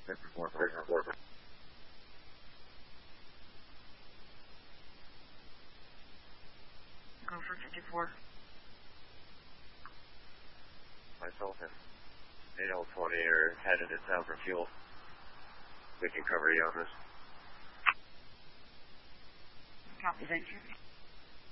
Go for 54. Myself and 8020 are headed to town for fuel. We can cover you on this. Copy, thank you.